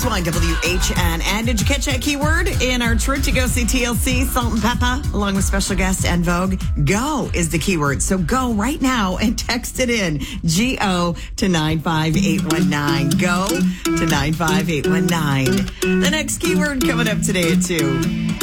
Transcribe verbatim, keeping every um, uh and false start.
one W H N. And did you catch that keyword in our trip to go see T L C, Salt and Peppa, along with special guest En Vogue? Go is the keyword. So go right now and text it in. G O to nine five eight one nine. Go to nine five eight one nine. The next keyword coming up today at two.